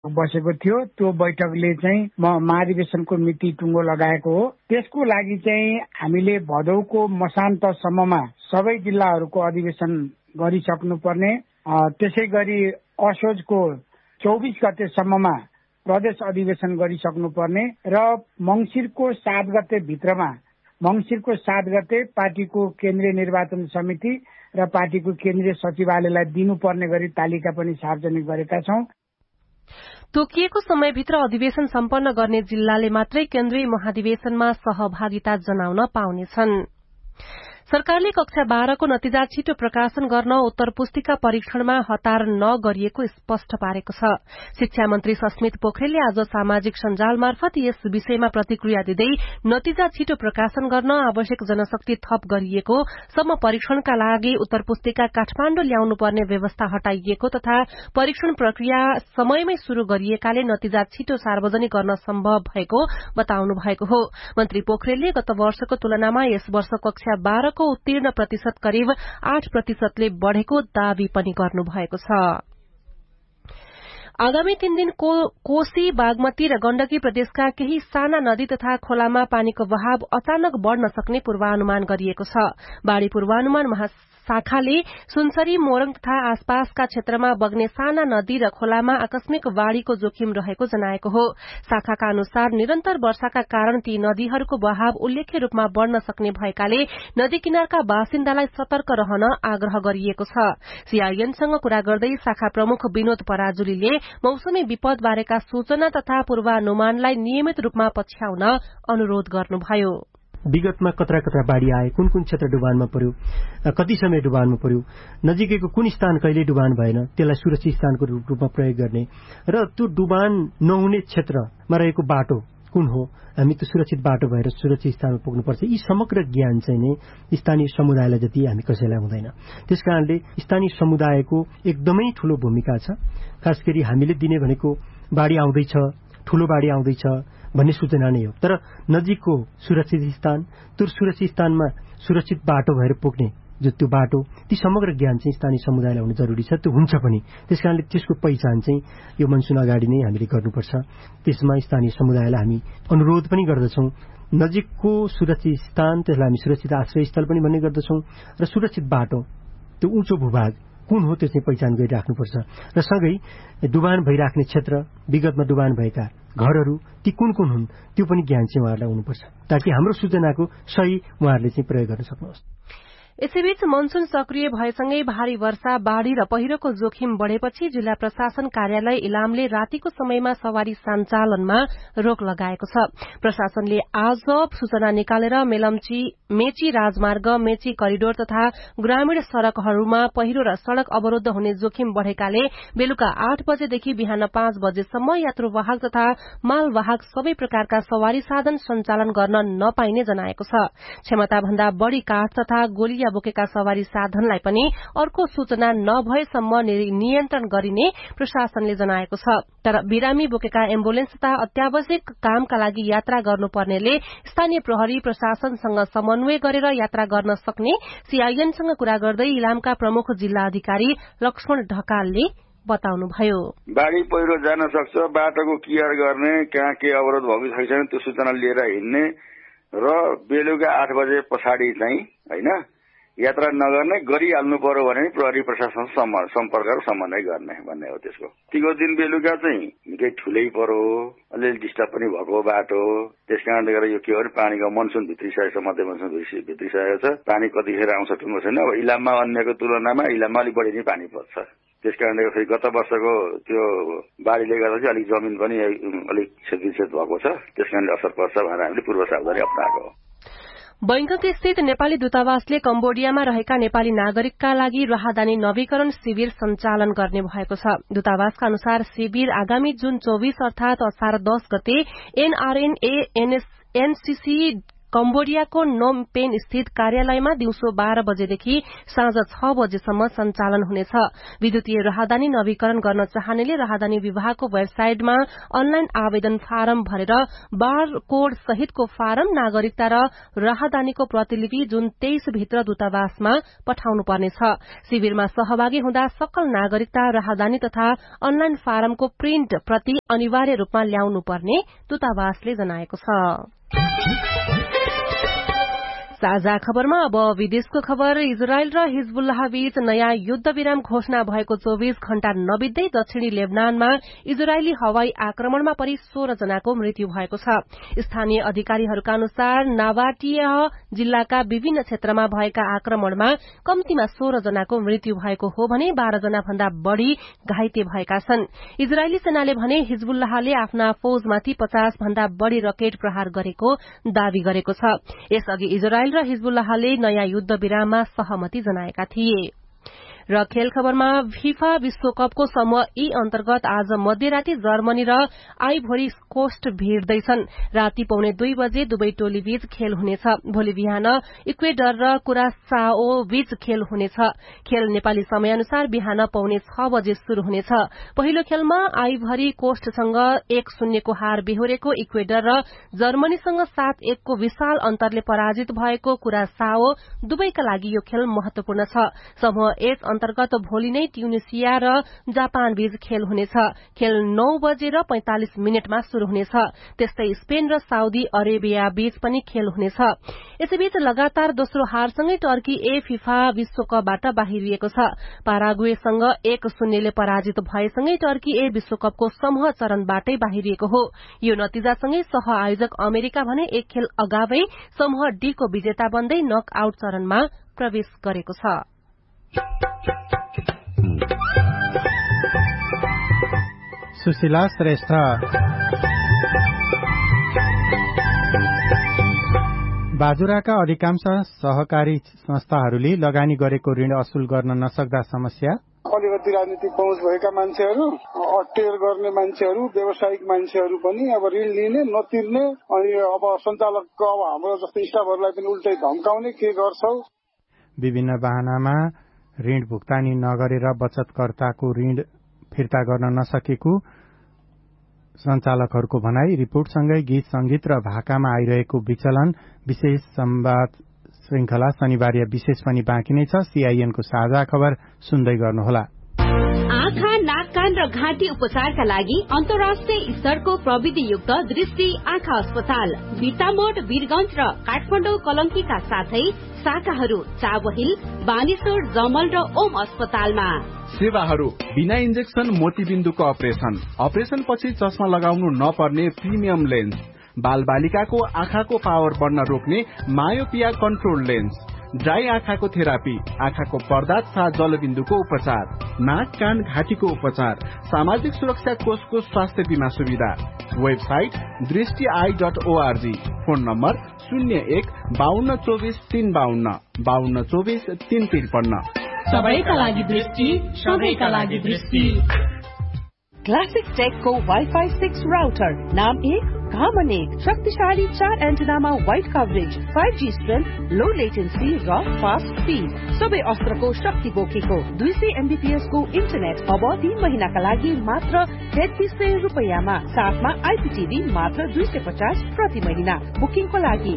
बसेको थियो। त्यो बैठकले चाहिँ महाधिवेशनको मिति टुङ्गो लगाएको हो। त्यसको लागि चाहिँ हामीले भदौको मसान्तसम्ममा सबै जिल्लाहरूको अधिवेशन गरिसक्नुपर्ने, त्यसै गरी असोजको 24 गतेसम्ममा प्रदेश अधिवेशन गरिसक्नुपर्ने र मङ्सिरको 7 गते भित्रमा मङ्सिरको 7 गते पार्टीको केन्द्रीय निर्वाचन समिति र पार्टीको केन्द्रीय सचिवालयलाई दिनुपर्ने गरी तालिका पनि सार्वजनिक गरेका छौं। तोकिएको समयभित्र अधिवेशन सम्पन्न गर्ने जिल्लाले मात्रै केन्द्रीय महाधिवेशनमा सहभागिता जनाउन पाउनेछन्। सरकारले कक्षा 12 को नतिजा छिटो प्रकाशन गर्न उत्तर पुस्तिका परीक्षणमा हतार नगरिएको स्पष्ट पारेको छ। शिक्षा मन्त्री सस्मित पोखरेलले आज सामाजिक सञ्जाल मार्फत यस विषयमा प्रतिक्रिया दिँदै नतिजा छिटो प्रकाशन गर्न आवश्यक जनशक्ति थप गरिएको, सम्म परीक्षणका लागि उत्तर पुस्तिका काठमाण्डु ल्याउनुपर्ने व्यवस्था हटाइएको तथा परीक्षण प्रक्रिया समयमै शुरू गरिएकाले नतिजा छिटो सार्वजनिक गर्न सम्भव भएको बताउनु भएको हो। मन्त्री पोखरेलले गत वर्षको तुलनामा यस वर्ष कक्षा 12 को उत्तीर्ण प्रतिशत करिब 8% बढ़ेको दावी पनि गर्नुभएको छ। आगामी 3 दिन कोशी, बागमती र गण्डकी प्रदेशका केही साना नदी तथा खोलामा पानीको बहाव अचानक बढ़न सक्ने पूर्वानुमान गरिएको छ। बाढ़ी पूर्वानुमान महाशाखाले सुनसरी, मोरङ तथा आसपासका क्षेत्रमा बग्ने साना नदी र खोलामा आकस्मिक बाढ़ीको जोखिम रहेको जनाएको हो। शाखाका अनुसार निरन्तर वर्षाका कारण ती नदीहरूको बहाव उल्लेख्य रूपमा बढ़न सक्ने भएकाले नदी किनारका बासिन्दालाई सतर्क रहन आग्रह गरिएको छ। सीआईएनसँग कुरा गर्दै शाखा प्रमुख विनोद पराजुलीले मौसमी विपद बारेका सूचना तथा पूर्वानुमानलाई नियमित रूपमा पछ्याउन अनुरोध गर्नुभयो। विगतमा कत्रा कत्रा बाढ़ी आए, कुन कुन क्षेत्र डुबानमा पर्यो, कति समय डुबानमा पर्यो, नजिकैको कुन स्थान कहिले डुबान भएन, त्यसलाई सुरक्षित स्थानको रूपमा प्रयोग गर्ने र त्यो डुबान नहुने क्षेत्रमा रहेको बाटो कुन हो, हामी त्यो सुरक्षित बाटो भएर सुरक्षित स्थानमा पुग्नुपर्छ। यी समग्र ज्ञान चाहिँ नै स्थानीय समुदायलाई जति हामी कसैलाई हुँदैन। त्यसकारणले स्थानीय समुदायको एकदमै ठूलो भूमिका छ। खास गरी हामीले दिने भनेको बाढ़ी आउँदैछ, ठूलो बाढ़ी आउँदैछ भन्ने सूचना नै हो, तर नजिकको सुरक्षित स्थान, त्यो सुरक्षित स्थानमा सुरक्षित बाटो भएर पुग्ने जो त्यो बाटो, ती समग्र ज्ञान चाहिँ स्थानीय समुदायलाई हुनु जरुरी छ। त्यो हुन्छ पनि। त्यसकारणले त्यसको पहिचान चाहिँ यो मनसुन अगाडि नै हामीले गर्नुपर्छ। त्यसमा स्थानीय समुदायलाई हामी अनुरोध पनि गर्दछौं। नजिकको सुरक्षित स्थान, त्यसलाई हामी सुरक्षित आश्रयस्थल पनि भन्ने गर्दछौं र सुरक्षित बाटो, त्यो उँचो भूभाग कुन हो त्यो चाहिँ पहिचान गरिराख्नुपर्छ र सँगै डुबान भइराख्ने क्षेत्र, विगतमा डुबान भएका घरहरू ती कुन कुन हुन् त्यो पनि ज्ञान चाहिँ उहाँहरूलाई हुनुपर्छ, ताकि हाम्रो सूचनाको सही उहाँहरूले चाहिँ प्रयोग गर्न सक्नुहोस्। यसैबीच मनसून सक्रिय भएसँगै भारी वर्षा, बाढ़ी र पहिरोको जोखिम बढ़ेपछि जिल्ला प्रशासन कार्यालय इलामले रातिको समयमा सवारी सञ्चालनमा रोक लगाएको छ। प्रशासनले आज सूचना निकालेर मेची राजमार्ग, मेची करिडोर तथा ग्रामीण सड़कहरूमा पहिरो र सड़क अवरोध हुने जोखिम बढ़ेकाले बेलुका 8 बजेदेखि बिहान 5 बजेसम्म यात्रुवाहक तथा मालवाहक सबै प्रकारका सवारी साधन सञ्चालन गर्न नपाइने जनाएको छ। क्षमताभन्दा बढ़ी काठ तथा गोलिया बोकेका सवारी साधनलाई पनि अर्को सूचना नभएसम्म नियन्त्रण गरिने प्रशासनले जनाएको छ। तर बिरामी बोकेका एम्बुलेन्स तथा अत्यावश्यक कामका लागि यात्रा गर्नुपर्नेले स्थानीय प्रहरी प्रशासनसँग समन्वय गरेर यात्रा गर्न सक्ने सीआईएनसँग कुरा गर्दै इलामका प्रमुख जिल्ला अधिकारी लक्ष्मण ढकालले बताउनुभयो। बाढ़ी पहिरो जान सक्छ, बाटोको केयर गर्ने, कहाँ के अवरोध भएको छैन त्यो सूचना लिएर हिँड्ने र बेलुका 8 बजे पछाडि चाहिँ हैन यात्रा नगर्ने, गरिहाल्नु पर्यो भने प्रहरी प्रशासन सम्पर्क र समन्वय गर्ने भन्ने हो त्यसको। तिको दिन बेलुका चाहिँ निकै ठुलै पर्यो, अलिअलि डिस्टर्ब पनि भएको बाटो, त्यसकारणले गर्दा यो के हो भने पानीको मनसुन भित्रिसकेको छ, मध्य मनसुन भित्रिसकेको छ। पानी कतिखेर आउँछ टुङ्गो छैन। अब इलाममा अन्यको तुलनामा इलाममा अलिक बढी नै पानी पर्छ। त्यसकारणले फेरि गत वर्षको त्यो बाढीले गर्दा चाहिँ अलिक जमिन पनि अलिक क्षतिक्षत भएको छ, त्यसकारणले असर पर्छ भनेर हामीले पूर्व सावधानी अपनाएको हो। बैंकक स्थित नेपाली दूतावासले कम्बोडियामा रहेका नेपाली नागरिकका लागि राहदानी नवीकरण शिविर सञ्चालन गर्ने भएको छ। दूतावासका अनुसार शिविर आगामी जुन 24 अर्थात असार 10 गते एनआरएनए एनसीसी कम्बोडियाको नोम पेन स्थित कार्यालयमा दिउँसो 12 बजेदेखि साँझ 6 बजेसम्म सञ्चालन हुनेछ। विद्युतीय राहदानी नवीकरण गर्न चाहनेले राहदानी विभागको वेबसाइटमा अनलाइन आवेदन फारम भरेर बार कोड सहितको फारम, नागरिकता र राहदानीको प्रतिलिपि जुन 23 भित्र दूतावासमा पठाउनु पर्नेछ। शिविरमा सहभागी हुँदा सकल नागरिकता, राहदानी तथा अनलाइन फारमको प्रिन्ट प्रति अनिवार्य रूपमा ल्याउनु पर्ने दूतावासले जनाएको छ। साझा खबरमा अब विदेशको खबर। इजरायल र हिजबुल्लाह बीच नयाँ युद्ध विराम घोषणा भएको 24 घण्टा नबित्दै दक्षिणी लेबनानमा इजरायली हवाई आक्रमणमा परि 16 जनाको मृत्यु भएको छ। स्थानीय अधिकारीहरूका अनुसार नाबाटियाह जिल्लाका विभिन्न क्षेत्रमा भएका आक्रमणमा कम्तीमा 16 जनाको मृत्यु भएको हो भने 12 जना भन्दा बढ़ी घाइते भएका छन्। इजरायली सेनाले भने हिजबुल्लाहले आफ्ना फौजमाथि 50 भन्दा बढ़ी रकेट प्रहार गरेको दावी गरेको छ। यसअघि इजरायल र हिजबुल्लाहले नयाँ युद्ध विराममा सहमति जनाएका थिए। र खेल खबरमा फिफा विश्वकपको समूह ई अन्तर्गत आज मध्यराती जर्मनी र आइभोरी कोस्ट भिड्दैछन्। राति 1:45 बजे दुवै टोली बीच खेल हुनेछ। भोलि बिहान इक्वेडर र कुरासाओ बीच खेल हुनेछ। खेल नेपाली समय अनुसार बिहान 5:45 बजे शुरू हुनेछ। पहिलो खेलमा आइभरी कोस्टसँग 1-0 को हार बेहोरेको इक्वेडर र जर्मनीसँग 7-1 को विशाल अन्तरले पराजित भएको कुरासाओ दुवैका लागि यो खेल महत्वपूर्ण छ। समूह एच अन्तर्गत भोलि नै ट्युनिसिया र जापान बीच खेल हुनेछ। खेल 9:45 शुरू हुनेछ। त्यस्तै स्पेन र साउदी अरेबिया बीच पनि खेल हुनेछ। यसैबीच लगातार दोस्रो हारसँगै टर्की ए फिफा विश्वकपबाट बाहिरिएको छ। पाराग्वेसँग 1-0 ले पराजित भएसँगै टर्की ए विश्वकपको समूह चरणबाटै बाहिरिएको हो। यो नतिजासँगै सह आयोजक अमेरिका भने एक खेल अगावै समूह डी को विजेता बन्दै नक आउट चरणमा प्रवेश गरेको छ। सुशीला श्रेष्ठ। बाजुराका अधिकांश सहकारी संस्थाहरूले लगानी गरेको ऋण असुल गर्न नसक्दा समस्या। अलिकति राजनीतिक पहुँच भएका मान्छेहरू, अटेर गर्ने मान्छेहरू, व्यावसायिक मान्छेहरू पनि अब ऋण लिने नतिर्ने, अनि अब सञ्चालकको अब हाम्रो जस्तै स्टाफहरूलाई पनि उल्टै धम्काउने के गर्छौ। विभिन्न बहानामा ऋण भुक्तानी नगरेर बचतकर्ताको ऋण फिर्ता गर्न नसकेको सञ्चालकहरूको भनाई। रिपोर्टसँगै गीत संगीत र भाकामा आइरहेको विचलन। विशेष संवाद श्रृंखला शनिबार विशेष पनि बाँकी नै छ। सीआईएनको साझा खबर सुन्दै गर्नुहोला। आँखा, नाक, कान र घाँटी उपचारका लागि अन्तर्राष्ट्रिय स्तरको प्रविधियुक्त दृष्टि आँखा अस्पताल बिर्तामोड, वीरगञ्ज र काठमाडौँ कलंकीका साथै शाखाहरू चाबहिल, बानेश्वर, जमल र ओम अस्पतालमा। सेवाहरू बिना इन्जेक्सन मोतीबिन्दुको अपरेसन पछि चस्मा लगाउनु नपर्ने प्रिमियम लेन्स, बाल बालिकाको आँखाको पावर बढ्न रोक्ने मायोपिया कन्ट्रोल लेन्स, ड्राई आँखाको थेरापी, आँखाको पर्दा तथा जलबिन्दुको उपचार, नाक, कान, घाँटीको उपचार, सामाजिक सुरक्षा कोषको स्वास्थ्य बीमा सुविधा। वेबसाइट दृष्टि.org। Phone number 01-5224-352 5224-353। सबैका लागि दृष्टि, सबैका लागि दृष्टि। क्लासिक टेकको वाइफाई 6 राउटर, नाम 1 काम 1, शक्तिशाली 4 एन्टेनामा वाइड कभरेज, 5G स्ट्रेन्थ, लो लेटेन्सी र फास्ट स्पिड, सबै अस्त्रको शक्ति बोकेको 200 MBPS को इन्टरनेट अब 3 महिनाका लागि मात्र 3300 रुपैयाँमा, साथमा आइपीटीभी मात्र 250 प्रति महिना। बुकिङको लागि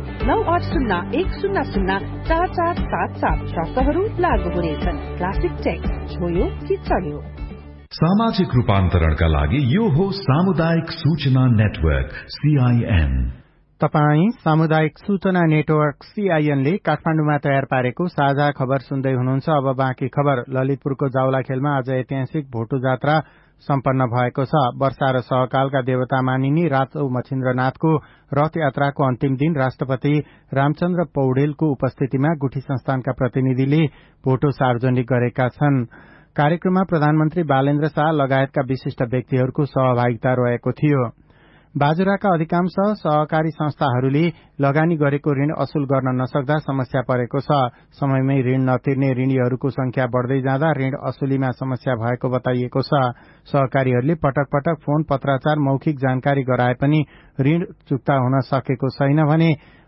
9801004477 शर्तहरू लागू हुनेछन्। क्लासिक टेक, छोयो कि चढ्यो। सामाजिक रूपान्तरणका लागि यो हो सामुदायिक सूचना नेटवर्क CIN। तपाई सामुदायिक सूचना नेटवर्क CIN ले काठमाडौँमा तयार पारेको साझा खबर सुन्दै हुनुहुन्छ। अब बाँकी खबर। ललितपुरको जाउला खेलमा आज ऐतिहासिक भोटो जात्रा सम्पन्न भएको छ। वर्षा र सहकालका देवता मानिने राचौ मछिन्द्रनाथको रथ यात्राको अन्तिम दिन राष्ट्रपति रामचन्द्र पौडेलको उपस्थितिमा गुठी संस्थानका प्रतिनिधिले भोटो सार्वजनिक गरेका छन्। कार्यक्रममा प्रधानमन्त्री बालेन्द्र शाह लगायतका विशिष्ट व्यक्तिहरूको सहभागिता रहेको थियो। बाजुराका अधिकांश सहकारी संस्थाहरूले लगानी गरेको ऋण असुल गर्न नसक्दा समस्या परेको छ। समयमै ऋण नतिर्ने ऋणीहरूको संख्या बढ़दै जाँदा ऋण असुलीमा समस्या भएको बताइएको छ। सहकारीहरूले पटक पटक फोन, पत्राचार, मौखिक जानकारी गराए पनि ऋण चुक्ता हुन सकेको छैन भने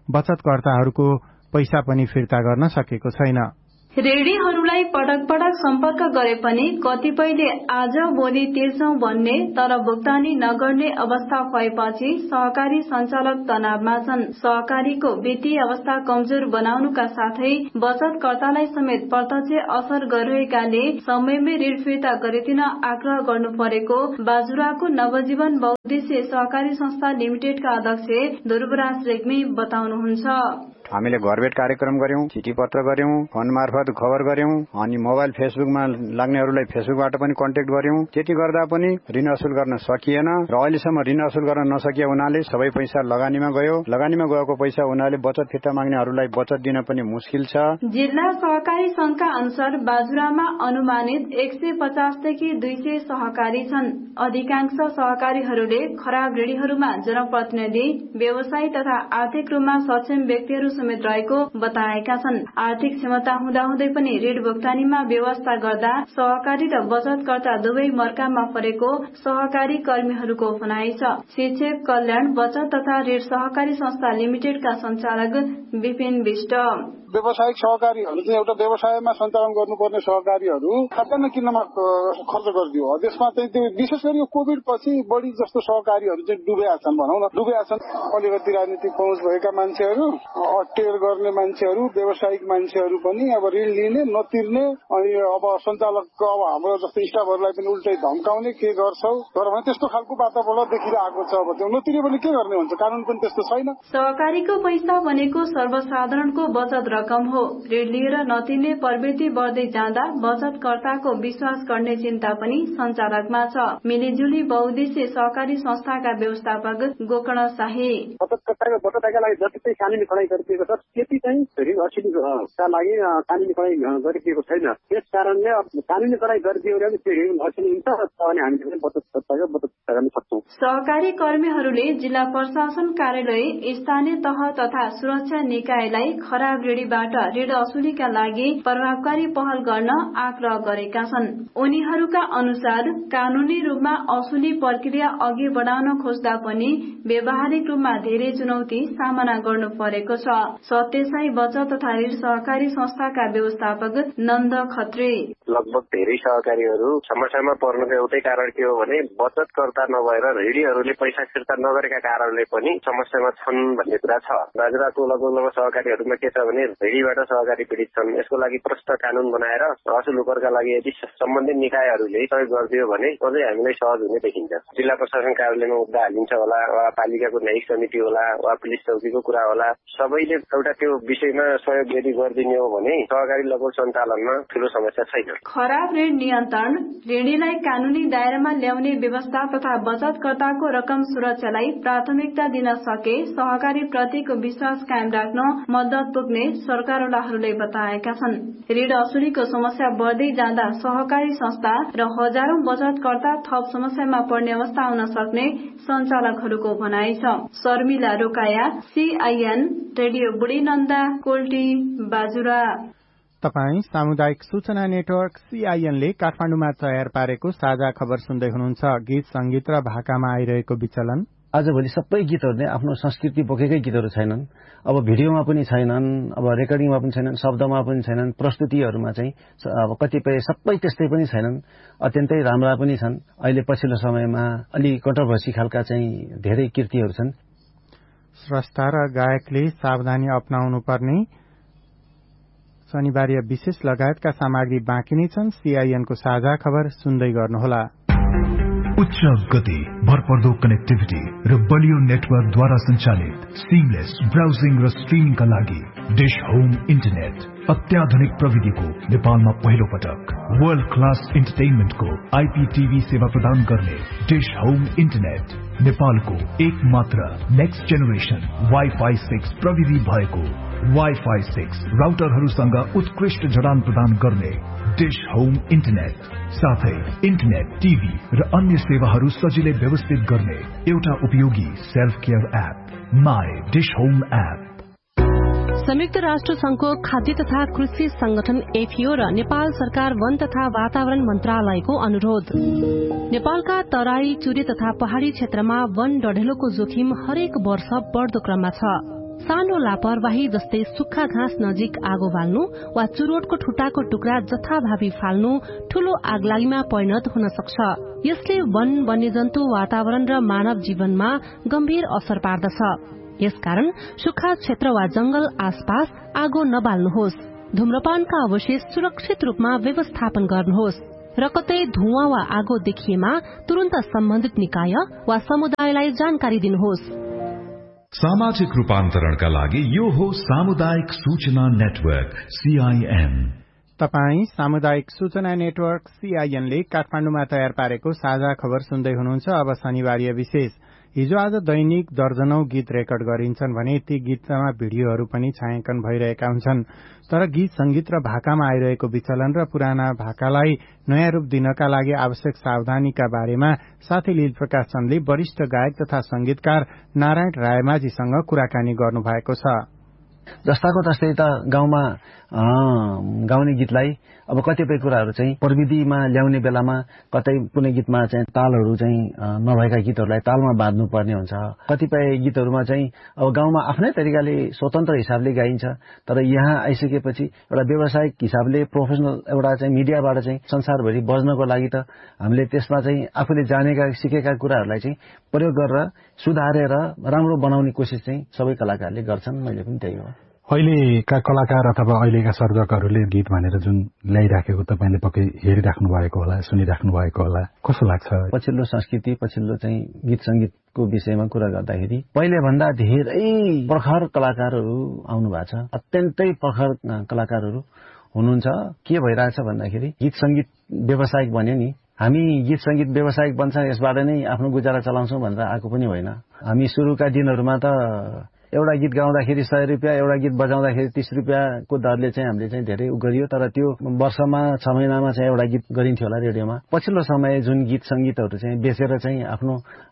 बचतकर्ताहरूको पैसा पनि फिर्ता गर्न सकेको छैन। रेडीहरूलाई पटक पटक सम्पर्क गरे पनि कतिपयले आज भोलि तिर्छौं भन्ने तर भुक्तानी नगर्ने अवस्था भएपछि सहकारी सञ्चालक तनावमा छन्। सहकारीको वित्तीय अवस्था कमजोर बनाउनुका साथै बचतकर्तालाई समेत प्रत्यक्ष असर गरिरहेकाले समयमै ऋण फिर्ता गरिदिन आग्रह गर्नु परेको बाजुराको नवजीवन बहुद्देश्य सहकारी संस्था लिमिटेडका अध्यक्ष ध्रुवराज रेग्मी बताउनुहुन्छ। हामीले घरबेट कार्यक्रम गर्यौं, चिठी पत्र गर्यौं, फोन मार्फत खबर गर्यौं, अनि मोबाइल फेसबुकमा लाग्नेहरूलाई फेसबुकबाट पनि कन्ट्याक्ट गर्यौं। त्यति गर्दा पनि ऋण असुल गर्न सकिएन र अहिलेसम्म ऋण असुल गर्न नसकिए हुनाले सबै पैसा लगानीमा गयो। लगानीमा गएको पैसा हुनाले बचत फिर्ता माग्नेहरूलाई बचत दिन पनि मुस्किल छ। जिल्ला सहकारी संघका अनुसार बाजुरामा अनुमानित 150 देखि 200 सहकारी छन्। अधिकांश सहकारीहरूले खराब ऋणीहरूमा जनप्रतिनिधि, व्यवसायी तथा आर्थिक रूपमा सक्षम व्यक्तिहरू समेत रहेको बताएका छन्। आर्थिक क्षमता हुँदाहुँदै पनि ऋण भुक्तानीमा व्यवस्था गर्दा सहकारी र बचतकर्ता दुवै मर्कामा परेको सहकारी कर्मीहरूको भनाइ छ। शिक्षक कल्याण बचत तथा ऋण सहकारी संस्था लिमिटेडका संचालक विपिन विष्ट व्यावसायिक सहकारीहरू चाहिँ एउटा व्यवसायमा सञ्चालन गर्नुपर्ने सहकारीहरू खातामा किन्नमा खर्च गरिदियो। त्यसमा चाहिँ त्यो विशेष गरी यो कोभिड पछि बढी जस्तो सहकारीहरू चाहिँ डुबेका छन् भनौँ न। डुबेका छन् अलिकति राजनीतिक पहुँच भएका मान्छेहरू, अटेर गर्ने मान्छेहरू, व्यावसायिक मान्छेहरू पनि अब ऋण लिने नतिर्ने, अनि अब सञ्चालकको अब हाम्रो जस्तो स्टाफहरूलाई पनि उल्टै धम्काउने के गर्छौ तर भने त्यस्तो खालको वातावरण देखिरहेको छ। अब त्यो नतिरे पनि के गर्ने हुन्छ, कानून पनि त्यस्तो छैन। सहकारीको पैसा भनेको सर्वसाधारणको बचत रकम हो। ऋण लिएर नतिर्ने प्रवृत्ति बढ्दै जाँदा बचतकर्ताको विश्वास गर्ने चिन्ता पनि सञ्चालकमा छ। मिलिजुली बहुद्देश्य सहकारी संस्थाका व्यवस्थापक गोकर्ण शाही बचतकर्ताका लागि जति चाहिँ कानुनी कडाई गरिदिएको छ त्यति चाहिँ ऋण असुलीका लागि कानुनी कडाई गरिदिएको छैन। त्यस कारणले कानुनी कडाई गरिदियो भने त्यो ऋण असुली हुन्छ अनि हामीले बचतकर्ताको बचत गर्न सक्छौँ। सहकारी कर्मीहरूले जिल्ला प्रशासन कार्यालय, स्थानीय तह तथा सुरक्षा निकायलाई खराब ऋणीबाट ऋण असुलीका लागि प्रभावकारी पहल गर्न आग्रह गरेका छन्। उनीहरूका अनुसार कानूनी रूपमा असुली प्रक्रिया अघि बढाउन खोज्दा पनि व्यावहारिक रूपमा धेरै चुनौती सामना गर्नु परेको छ। सत्यसाई बचत तथा ऋण सहकारी संस्थाका व्यवस्थापक नन्द खत्री लगभग धेरै सहकारीहरू समस्यामा पर्नुको एउटै कारण के हो भने बचतकर्ता नभएर ऋणीहरूले पैसा फिर्ता नगरेका कारणले पनि समस्यामा छन् भन्ने कुरा छ। बाजुराको लगभग सहकारीहरूमा के छ भने ऋणीबाट सहकारी पीडित छन्। यसको लागि प्रष्ट कानून बनाएर असुल उपरका लागि यदि सम्बन्धित निकायहरूले सहयोग गरिदियो भने अझै हामीलाई सहज हुने देखिन्छ। जिल्ला प्रशासन कार्यालयमा मुद्दा हालिन्छ होला, वा पालिकाको न्यायिक समिति होला, वा पुलिस चौकीको कुरा होला, सबैले एउटा त्यो विषयमा सहयोग यदि गरिदिने हो भने सहकारी लगभग सञ्चालनमा ठूलो समस्या छैन। खराब ऋण नियन्त्रण, ऋणीलाई कानूनी दायरामा ल्याउने व्यवस्था तथा बचतकर्ताको रकम सुरक्षालाई प्राथमिकता दिन सके सहकारी प्रतिको विश्वास कायम राख्न मद्दत पुग्ने सरकारवालाहरूले बताएका छन्। ऋण असुलीको समस्या बढ्दै जाँदा सहकारी संस्था र हजारौं बचतकर्ता थप समस्यामा पर्ने अवस्था आउन सक्ने सञ्चालकहरूको भनाइ छ। शर्मिला रोकाया, CIN रेडियो बुढीनन्दा, कोल्टी, बाजुरा। तपाई सामुदायिक सूचना नेटवर्क CIN ले काठमाडौँमा तयार पारेको साझा खबर सुन्दै हुनुहुन्छ। गीत संगीत र भाकामा आइरहेको विचलन। आजभोलि सबै गीतहरूले आफ्नो संस्कृति बोकेकै गीतहरू छैनन्। अब भिडियोमा पनि छैनन्, अब रेकर्डिङमा पनि छैनन्, शब्दमा पनि छैनन्, प्रस्तुतिहरूमा चाहिँ अब कतिपय सबै त्यस्तै पनि छैनन्। अत्यन्तै राम्रा पनि छन्। अहिले पछिल्लो समयमा अलि कन्ट्रोभर्सी खालका चाहिँ धेरै कृतिहरू छन्। स्रष्टा र गायकले सावधानी अपनाउनु पर्ने शनिबारीय विशेष लगायतका सामग्री बाँकी नै छन्। CIN को साझा खबर सुन्दै गर्नुहोला। उच्च गति, भरपर्दो कनेक्टिभिटी र बलियो नेटवर्कद्वारा सञ्चालित सिमलेस ब्राउजिङ र स्ट्रिमिङका लागि डिश होम इन्टरनेट अत्याधुनिक प्रविधिको नेपालमा पहिलो पटक वर्ल्ड क्लास इन्टरटेनमेन्टको IPTV सेवा प्रदान गर्ने डिश होम इन्टरनेट नेपालको एक मात्र नेक्स्ट जेनेरेसन Wi-Fi 6 प्रविधि भएको Wi-Fi 6 राउटरहरूसँग उत्कृष्ट जडान प्रदान गर्ने डिश होम इन्टरनेट, साथै इन्टरनेट, टिभी र अन्य सेवाहरू सजिलै व्यवस्थित गर्ने एउटा उपयोगी self care app my dish home app. संयुक्त राष्ट्र संघको खाद्य तथा कृषि संगठन FAO र नेपाल सरकार वन तथा वातावरण मन्त्रालयको अनुरोध। नेपालका तराई, चुरे तथा पहाड़ी क्षेत्रमा वन डढेलोको जोखिम हरेक वर्ष बढ्दो क्रममा छ। सानो लापरवाही जस्तै सुक्खा घाँस नजिक आगो बाल्नु वा चुरोटको ठुटाको टुक्रा जथाभावी फाल्नु ठूलो आगलागीमा परिणत हुन सक्छ। यसले वन, वन्यजन्तु, वातावरण र मानव जीवनमा गम्भीर असर पार्दछ। यसकारण सुक्खा क्षेत्र वा जंगल आसपास आगो नबाल्नुहोस्। धूम्रपानका अवशेष सुरक्षित रूपमा व्यवस्थापन गर्नुहोस् र कतै धुवाँ वा आगो देखिएमा तुरन्त सम्बन्धित निकाय वा समुदायलाई जानकारी दिनुहोस्। सामाजिक रूपान्तरणका लागि यो हो सामुदायिक सूचना नेटवर्क CIN। तपाई सामुदायिक सूचना नेटवर्क CIN ले काठमाडौँमा तयार पारेको साझा खबर सुन्दै हुनुहुन्छ। अब शनिबारीय विशेष। हिजो आज दैनिक दर्जनौं गीत रेकर्ड गरिन्छन् भने ती गीतमा भिडियोहरू पनि छायाङ्कन भइरहेका हुन्छन्। तर गीत संगीत र भाकामा आइरहेको विचलन र पुराना भाकालाई नयाँ रूप दिनका लागि आवश्यक सावधानीका बारेमा साथी लील प्रकाश चन्दले वरिष्ठ गायक तथा संगीतकार नारायण रायमाझीसँग कुराकानी गर्नुभएको छ। जस्ताको तस्तै त गाउँमा गाउने गीतलाई अब कतिपय कुराहरू चाहिँ प्रविधिमा ल्याउने बेलामा कतै कुनै गीतमा चाहिँ तालहरू चाहिँ नभएका गीतहरूलाई तालमा बाँध्नु पर्ने हुन्छ। कतिपय गीतहरूमा चाहिँ अब गाउँमा आफ्नै तरिकाले स्वतन्त्र हिसाबले गाइन्छ। तर यहाँ आइसकेपछि एउटा व्यावसायिक हिसाबले प्रोफेसनल एउटा चाहिँ मिडियाबाट चाहिँ संसारभरि बज्नको लागि त हामीले त्यसमा चाहिँ आफूले जानेका सिकेका कुराहरूलाई चाहिँ प्रयोग गरेर सुधारेर राम्रो बनाउने कोसिस चाहिँ सबै कलाकारले गर्छन्। मैले पनि त्यही हो। अहिलेका कलाकार अथवा अहिलेका सर्जकहरूले गीत भनेर जुन ल्याइराखेको तपाईले पक्कै हेरिराख्नु भएको होला, सुनिराख्नु भएको होला, कस्तो लाग्छ? पछिल्लो संस्कृति, पछिल्लो चाहिँ गीत संगीतको विषयमा कुरा गर्दाखेरि पहिले भन्दा धेरै प्रखर कलाकारहरू आउनु भएको छ। अत्यन्तै प्रखर कलाकारहरू हुनुहुन्छ। के भइरहेछ भन्दाखेरि गीत संगीत व्यावसायिक भन्यो नि, हामी गीत संगीत व्यावसायिक बन्छ यसबाट नै आफ्नो गुजारा चलाउँछौं भनेर आएको पनि होइन। हामी सुरुका दिनहरूमा त एउटा गीत गाउँदाखेरि 100 रुपियाँ, एउटा गीत बजाउँदाखेरि 30 रुपियाँको दरले चाहिँ हामीले चाहिँ धेरै गरियो। तर त्यो वर्षमा 6 महिनामा चाहिँ एउटा गीत गरिन्थ्यो होला रेडियोमा। पछिल्लो समय जुन गीत संगीतहरू चाहिँ बेचेर चाहिँ आफ्नो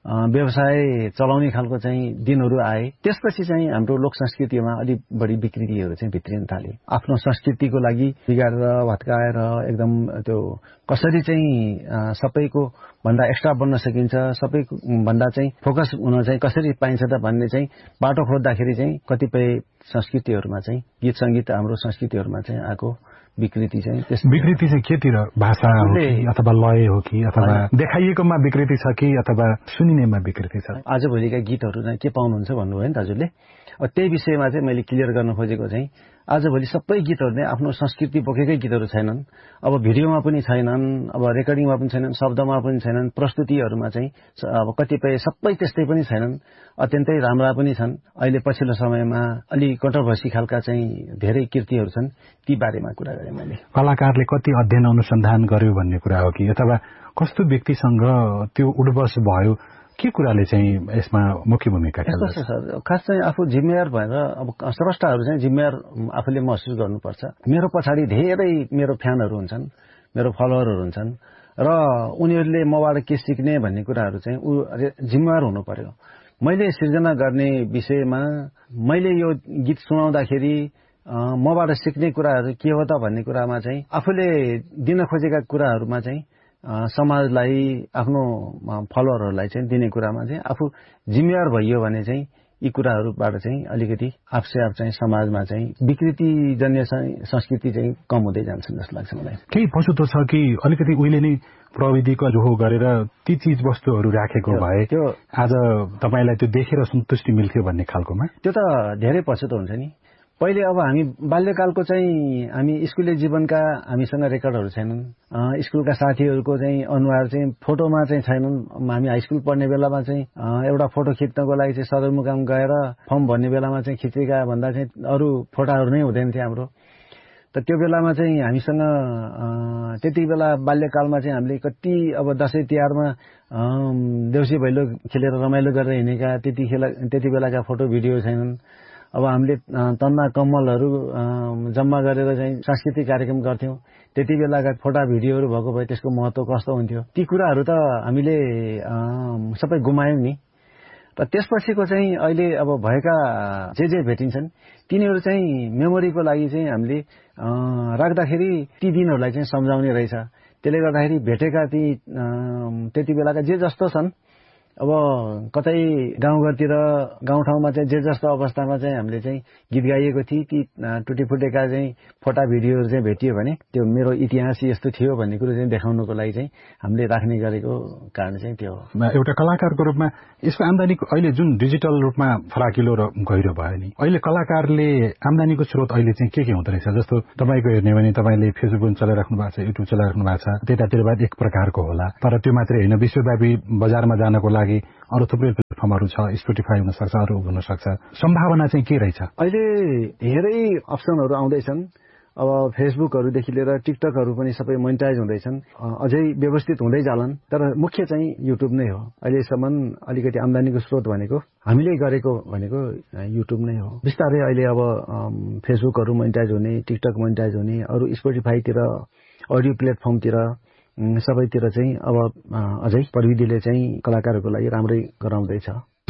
व्यवसाय चलाउने खालको चाहिँ दिनहरू आए, त्यसपछि चाहिँ हाम्रो लोक संस्कृतिमा अलि बढी विकृतिहरू चाहिँ भित्रिन थाले। आफ्नो संस्कृतिको लागि बिगारेर भत्काएर एकदम त्यो कसरी चाहिँ सबैको भन्दा एक्स्ट्रा बन्न सकिन्छ, सबैको भन्दा चाहिँ फोकस हुन चाहिँ कसरी पाइन्छ त भन्ने चाहिँ बाटो खोज्दाखेरि चाहिँ कतिपय संस्कृतिहरूमा चाहिँ गीत संगीत हाम्रो संस्कृतिहरूमा चाहिँ आएको विकृति चाहिँ विकृति चाहिँ केतिर भाषा हो कि अथवा लय हो कि अथवा देखाइएकोमा विकृति छ कि अथवा सुनिनेमा विकृति छ? आजभोलिका गीतहरू चाहिँ के पाउनुहुन्छ भन्नुभयो नि दाजुले। त्यही विषयमा चाहिँ मैले क्लियर गर्न खोजेको चाहिँ आजभोलि सबै गीतहरू नै आफ्नो संस्कृति बोकेकै गीतहरू छैनन्। अब भिडियोमा पनि छैनन्, अब रेकर्डिङमा पनि छैनन्, शब्दमा पनि छैनन्, प्रस्तुतिहरूमा चाहिँ अब कतिपय सबै त्यस्तै पनि छैनन्। अत्यन्तै राम्रा पनि छन्। अहिले पछिल्लो समयमा अलि कन्ट्रोभर्सी खालका चाहिँ धेरै कृतिहरू छन्। ती बारेमा कुरा गरेँ मैले। कलाकारले कति अध्ययन अनुसन्धान गर्यो भन्ने कुरा हो कि अथवा कस्तो व्यक्तिसँग त्यो उडबस भयो, के कुराले चाहिँ यसमा मुख्य भूमिका खेल्छ? खास चाहिँ आफू जिम्मेवार भएर अब स्रष्टाहरू चाहिँ जिम्मेवार आफूले महसुस गर्नुपर्छ। मेरो पछाडि धेरै मेरो फ्यानहरू हुन्छन्, मेरो फलोअरहरू हुन्छन् र उनीहरूले मबाट के सिक्ने भन्ने कुराहरू चाहिँ जिम्मेवार हुनु पर्यो। मैले सिर्जना गर्ने विषयमा मैले यो गीत सुनाउँदाखेरि मबाट सिक्ने कुराहरू के हो त भन्ने कुरामा चाहिँ आफूले दिन खोजेका कुराहरूमा चाहिँ समाजलाई आफ्नो फलोअरहरूलाई चाहिँ दिने कुरामा चाहिँ आफू जिम्मेवार भइयो भने चाहिँ यी कुराहरूबाट चाहिँ अलिकति आफसे आफ चाहिँ समाजमा चाहिँ विकृतिजन्य संस्कृति चाहिँ कम हुँदै जान्छन् जस्तो लाग्छ मलाई। केही पछुतो छ कि अलिकति उहिले नै प्रविधिको जोहो गरेर ती चीज वस्तुहरू राखेको भए त्यो आज तपाईलाई त्यो देखेर सन्तुष्टि मिल्थ्यो भन्ने खालकोमा? त्यो त धेरै पछुतो हुन्छ नि। पहिले अब हामी बाल्यकालको चाहिँ हामी स्कुले जीवनका हामीसँग रेकर्डहरू छैनन्। स्कुलका साथीहरूको चाहिँ अनुहार चाहिँ फोटोमा चाहिँ छैनन्। हामी हाई स्कुल पढ्ने बेलामा चाहिँ एउटा फोटो खिच्नको लागि चाहिँ सदरमुकाम गएर फर्म भर्ने बेलामा चाहिँ खिचेका भन्दा चाहिँ अरू फोटाहरू नै हुँदैन थियो हाम्रो। त त्यो बेलामा चाहिँ हामीसँग त्यति बेला बाल्यकालमा चाहिँ हामीले कति अब दसैँ तिहारमा देउसी भैलो खेलेर रमाइलो गरेर हिँडेका त्यति बेलाका फोटो भिडियो छैनन्। अब हामीले तन्ना कम्मलहरू जम्मा गरेर चाहिँ सांस्कृतिक कार्यक्रम गर्थ्यौं। त्यति बेलाका फोटा भिडियोहरू भएको भए त्यसको महत्व कस्तो हुन्थ्यो, ती कुराहरू त हामीले सबै गुमायौं नि। र त्यसपछिको चाहिँ अहिले अब भएका जे भेटिन्छन् तिनीहरू चाहिँ मेमोरीको लागि चाहिँ हामीले राख्दाखेरि ती दिनहरूलाई चाहिँ सम्झाउने रहेछ। त्यसले गर्दाखेरि भेटेका ती त्यति बेलाका जे जस्तो छन् अब कतै गाउँघरतिर गाउँठाउँमा चाहिँ जे जस्तो अवस्थामा चाहिँ हामीले चाहिँ गीत गाइएको थियो ती टुटी फुटेका चाहिँ फोटा भिडियोहरू चाहिँ भेटियो भने त्यो मेरो इतिहास यस्तो थियो भन्ने कुरो चाहिँ देखाउनको लागि चाहिँ हामीले राख्ने गरेको कारण चाहिँ त्यो हो। एउटा कलाकारको रूपमा यसको आम्दानी अहिले जुन डिजिटल रूपमा फराकिलो र गहिरो भयो नि, अहिले कलाकारले आम्दानीको स्रोत अहिले चाहिँ के हुँदो रहेछ? जस्तो तपाईँको हेर्ने भने तपाईँले फेसबुक चलाइराख्नु भएको छ, युट्युब चलाइराख्नु भएको छ, त्यतातिर बाद एक प्रकारको होला, तर त्यो मात्रै होइन, विश्वव्यापी बजारमा जानको लागि अरू थुप्रै प्लेटफर्महरू छ, स्पोटिफाई हुन सक्छ, अरू हुन सक्छ। सम्भावना चाहिँ के रहेछ? अहिले धेरै अप्सनहरू आउँदैछन्। अब फेसबुकहरूदेखि लिएर टिकटकहरू पनि सबै मोनिटाइज हुँदैछन्, अझै व्यवस्थित हुँदै जालान्, तर मुख्य चाहिँ युट्युब नै हो। अहिलेसम्म अलिकति आम्दानीको स्रोत भनेको हामीले गरेको भनेको युट्युब नै हो। बिस्तारै अहिले अब फेसबुकहरू मोनिटाइज हुने, टिकटक मोनिटाइज हुने, अरू स्पोटिफाईतिर, अडियो प्लेटफर्मतिर सबैतिर चाहिँ अब अझै प्रविधिले चाहिँ कलाकारहरूको लागि राम्रै गराउँदैछ।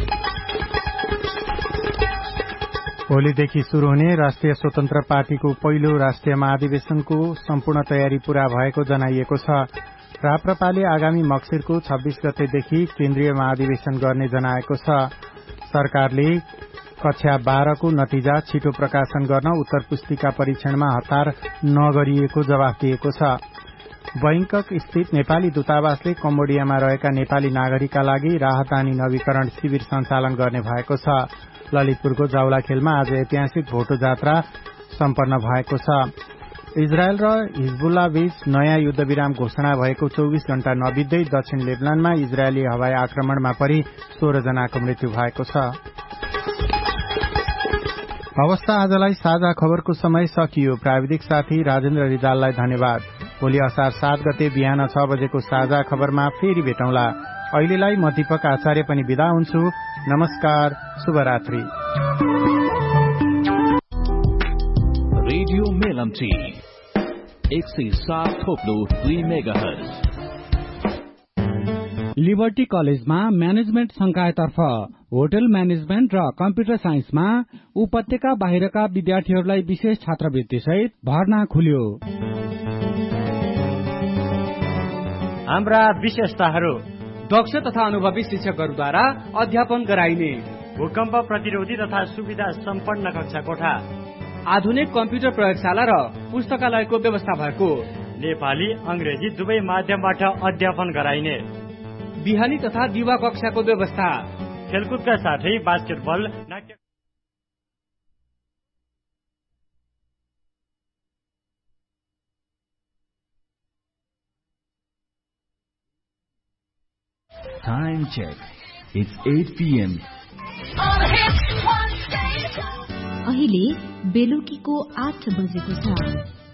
भोलिदेखि शुरू हुने राष्ट्रिय स्वतन्त्र पार्टीको पहिलो राष्ट्रिय महाधिवेशनको सम्पूर्ण तयारी पूरा भएको जनाइएको छ। राप्रपाले आगामी मक्सिरको 26 गतेदेखि केन्द्रीय महाधिवेशन गर्ने जनाएको छ। सरकारले कक्षा 12 को नतिजा छिटो प्रकाशन गर्न उत्तर पुस्तिका परीक्षणमा हतार नगरिएको जवाफ दिएको छ। बैंकक स्थित नेपाली दूतावासले कम्बोडियामा रहेका नेपाली नागरिकका लागि राहदानी नवीकरण शिविर सञ्चालन गर्ने भएको छ। ललितपुरको जाउलाखेलमा आज ऐतिहासिक भोटो जात्रा सम्पन्न भएको छ। इजरायल र हिजबुल्ला बीच नयाँ युद्धविराम घोषणा भएको 24 घण्टा नबित्दै दक्षिण लेबनानमा इजरायली हवाई आक्रमणमा परि 16 जनाको मृत्यु भएको छ। अवस्था आजलाई साझा खबरको समय सकियो। प्राविधिक साथी राजेन्द्र रिजाललाई धन्यवाद। भोलि असार 7 गते बिहान 6 बजेको साझा खबरमा फेरि भेटौँला। अहिलेलाई म दीपक आचार्य पनि बिदा हुन्छु। नमस्कार, शुभरात्रि। Radio Melamchi 107.2 megahertz. लिबर्टी कलेजमा म्यानेजमेन्ट संकायतर्फ होटल म्यानेजमेन्ट र कम्प्युटर साइन्समा उपत्यका बाहिरका विद्यार्थीहरूलाई विशेष छात्रवृत्ति सहित भर्ना खुल्यो। हाम्रा विशेषताहरू: दक्ष तथा अनुभवी शिक्षकहरूद्वारा अध्यापन गराइने, भूकम्प प्रतिरोधी तथा सुविधा सम्पन्न कक्षा कोठा, आधुनिक कम्प्युटर प्रयोगशाला र पुस्तकालयको व्यवस्था भएको, नेपाली अंग्रेजी दुवै माध्यमबाट अध्यापन गराइने, बिहानी तथा दिवा कक्षाको व्यवस्था, खेलकुदका साथै बास्केटबल, नाट्य। Time check. It's 8 p.m. अहिले बेलुकीको 8 बजेको छ।